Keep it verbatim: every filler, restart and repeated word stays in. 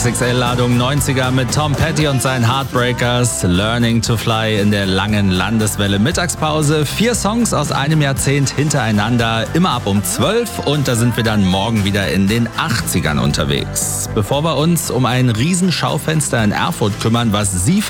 X L-Ladung neunziger mit Tom Petty und seinen Heartbreakers. Learning to Fly in der langen Landeswelle Mittagspause. Vier Songs aus einem Jahrzehnt hintereinander, immer ab um zwölf. Und da sind wir dann morgen wieder in den achtzigern unterwegs. Bevor wir uns um ein Riesenschaufenster in Erfurt kümmern, was Sie